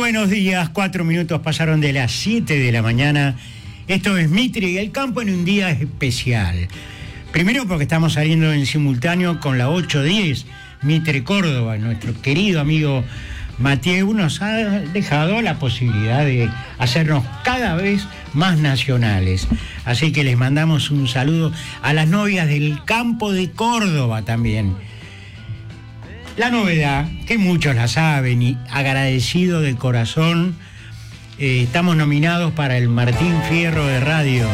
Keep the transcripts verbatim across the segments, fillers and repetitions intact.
buenos días, cuatro minutos pasaron de las siete de la mañana. Esto es Mitre y el Campo en un día especial. Primero porque estamos saliendo en simultáneo con la ocho diez, Mitre Córdoba. Nuestro querido amigo Mathieu nos ha dejado la posibilidad de hacernos cada vez más nacionales. Así que les mandamos un saludo a las novias del Campo de Córdoba también. La novedad, que muchos la saben y agradecido de corazón, eh, estamos nominados para el Martín Fierro de Radio.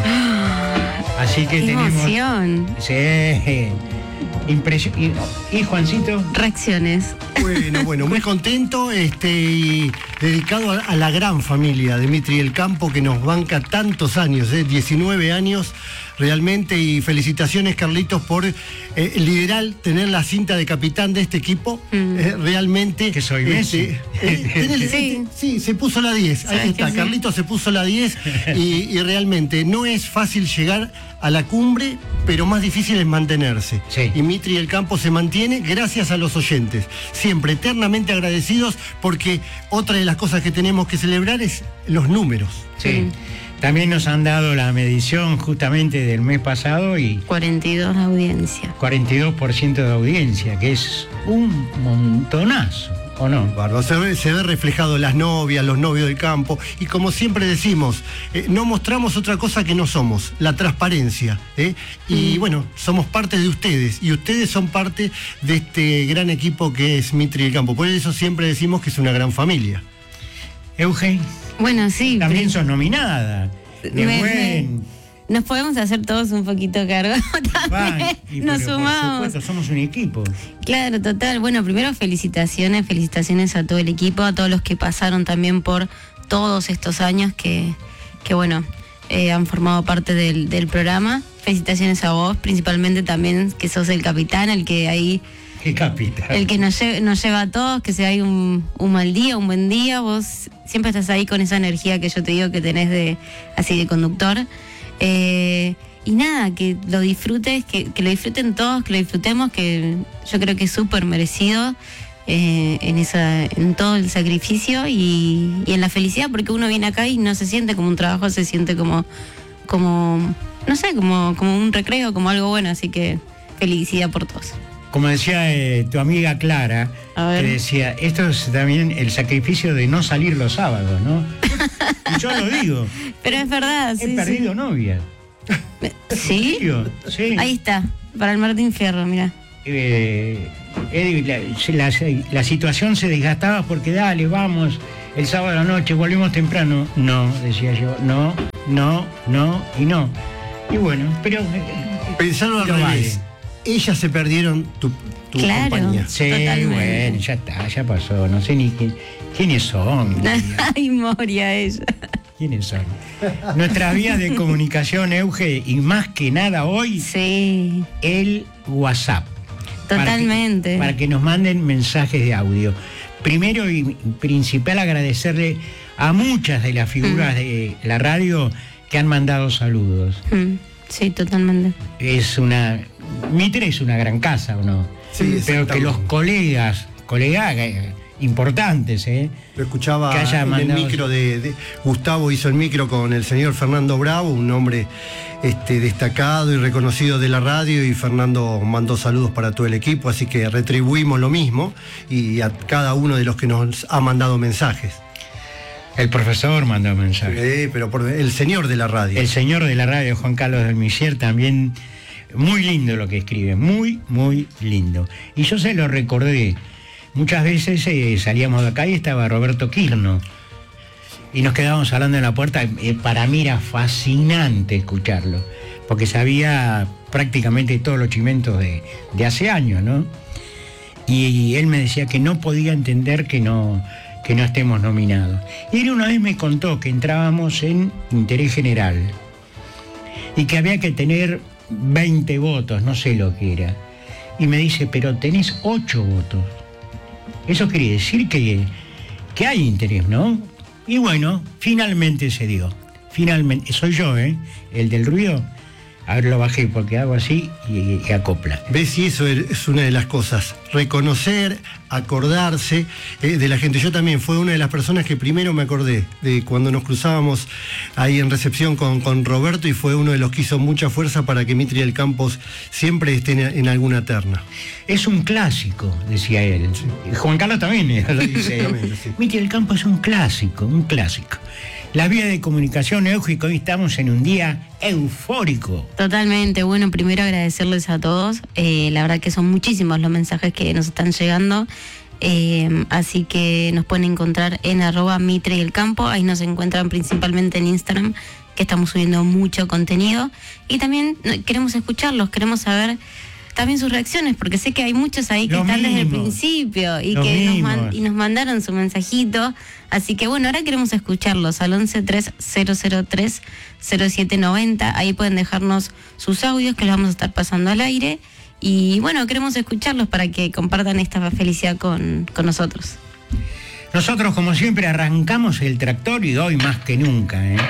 Así que ¡Qué tenemos... emoción! Sí, impresión. ¿Y, y Juancito? Reacciones. Bueno, bueno, muy contento este, y dedicado a, a la gran familia de Mitre y el Campo que nos banca tantos años, eh, diecinueve años realmente, y felicitaciones, Carlitos, por eh, liderar, tener la cinta de capitán de este equipo. Mm. Eh, realmente... Que soy Messi. Este, eh, sí. sí, se puso la diez, ahí está, Carlitos se puso la diez y, y realmente no es fácil llegar a la cumbre, pero más difícil es mantenerse. Sí. Y Mitre y el Campo se mantiene gracias a los oyentes, siempre eternamente agradecidos, porque otra de las cosas que tenemos que celebrar es los números. Sí. También nos han dado la medición justamente del mes pasado y... cuarenta y dos de audiencia. cuarenta y dos por ciento de audiencia, que es un montonazo, ¿o no? Bárbaro, se ve, se ve reflejado las novias, los novios del campo, y como siempre decimos, eh, no mostramos otra cosa que no somos, la transparencia, ¿eh? Y mm. bueno, somos parte de ustedes, y ustedes son parte de este gran equipo que es Mitre y el Campo. Por eso siempre decimos que es una gran familia. Eugen. Bueno, sí. También pero... sos nominada. Me, buen... me... Nos podemos hacer todos un poquito cargo también. Y, nos sumamos. Por supuesto, somos un equipo. Claro, total. Bueno, primero felicitaciones, felicitaciones a todo el equipo, a todos los que pasaron también por todos estos años que, que bueno, eh, han formado parte del, del programa. Felicitaciones a vos, principalmente también que sos el capitán, el que ahí... ¿Qué capitán? El que nos, lle nos lleva a todos, que sea hay un, un mal día, un buen día, vos siempre estás ahí con esa energía que yo te digo que tenés de así de conductor. Eh, y nada, que lo disfrutes, que, que lo disfruten todos, que lo disfrutemos, que yo creo que es súper merecido eh, en, esa, en todo el sacrificio y, y en la felicidad, porque uno viene acá y no se siente como un trabajo, se siente como, como no sé, como, como un recreo, como algo bueno, así que felicidad por todos. Como decía eh, tu amiga Clara, que decía, esto es también el sacrificio de no salir los sábados, ¿no? Y yo lo digo. Pero es verdad, He sí. He perdido sí. novia. ¿Sí? Sí. Ahí está, para el Martín Fierro, mira. Eh, la, la, la situación se desgastaba porque dale, vamos, el sábado a la noche, volvemos temprano. No, decía yo, no, no, no y no. Y bueno, pero... Pensaron al revés. Vale. Ellas se perdieron tu, tu claro, compañía. Sí, totalmente. Bueno, ya está, ya pasó. No sé ni quién, quiénes son. Ay, Moria, ella. ¿Quiénes son? Nuestras vías de comunicación, Euge, y más que nada hoy, sí. el WhatsApp. Totalmente. Para que, para que nos manden mensajes de audio. Primero y principal, agradecerle a muchas de las figuras mm. de la radio que han mandado saludos. Mm. Sí, totalmente. Es una... Mitre es una gran casa, ¿o no? Sí, pero que los colegas, colegas eh, importantes, ¿eh? Lo escuchaba que haya en mandado... el micro de, de... Gustavo hizo el micro con el señor Fernando Bravo, un hombre este, destacado y reconocido de la radio, y Fernando mandó saludos para todo el equipo, así que retribuimos lo mismo, y a cada uno de los que nos ha mandado mensajes. El profesor mandó mensajes. Sí, pero por el señor de la radio. El señor de la radio, Juan Carlos del Misier, también... Muy lindo lo que escribe, muy, muy lindo. Y yo se lo recordé. Muchas veces eh, salíamos de acá y estaba Roberto Quirno. Y nos quedábamos hablando en la puerta. Eh, para mí era fascinante escucharlo, porque sabía prácticamente todos los chimentos de, de hace años, ¿no? Y, y él me decía que no podía entender que no, que no estemos nominados. Y él una vez me contó que entrábamos en interés general y que había que tener veinte votos, no sé lo que era. Y me dice, pero tenés ocho votos. Eso quiere decir que, que hay interés, ¿no? Y bueno, finalmente se dio. Finalmente, soy yo, ¿eh? El del ruido. A ver, lo bajé porque hago así y, y acopla. ¿Ves? Y eso es una de las cosas. Reconocer, acordarse eh, de la gente. Yo también fue una de las personas que primero me acordé de cuando nos cruzábamos ahí en recepción con, con Roberto, y fue uno de los que hizo mucha fuerza para que Mitri del Campos siempre esté en, en alguna terna. Es un clásico, decía él. Sí. Juan Carlos también lo dice. Sí. Mitri del Campos es un clásico, un clásico. La vía de comunicación, Euge, hoy estamos en un día eufórico. Totalmente. Bueno, primero agradecerles a todos. Eh, la verdad que son muchísimos los mensajes que nos están llegando. Eh, así que nos pueden encontrar en arroba Mitre y el Campo. Ahí nos encuentran principalmente en Instagram, que estamos subiendo mucho contenido. Y también queremos escucharlos, queremos saber también sus reacciones, porque sé que hay muchos ahí que Lo están mismo. desde el principio y Lo que nos, mismo. man- y nos mandaron su mensajito. Así que bueno, ahora queremos escucharlos al once tres cero cero tres cero siete noventa. Ahí pueden dejarnos sus audios que los vamos a estar pasando al aire. Y bueno, queremos escucharlos para que compartan esta felicidad con, con nosotros. Nosotros, como siempre, arrancamos el tractor y hoy más que nunca, ¿eh?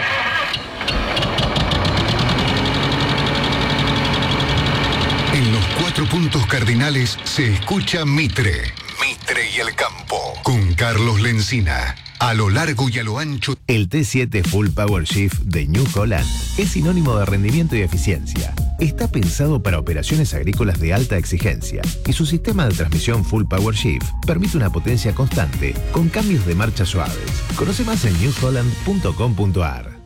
En los cuatro puntos cardinales se escucha Mitre. Mitre y el Campo. Con Carlos Lencina. A lo largo y a lo ancho. El T siete Full Power Shift de New Holland es sinónimo de rendimiento y eficiencia. Está pensado para operaciones agrícolas de alta exigencia y su sistema de transmisión Full Power Shift permite una potencia constante con cambios de marcha suaves. Conoce más en new holland punto com punto a r.